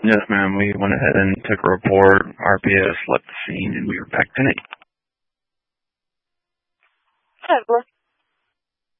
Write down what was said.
Yes, ma'am. We went ahead and took a report. RPS left the scene, and we were back tonight. Douglas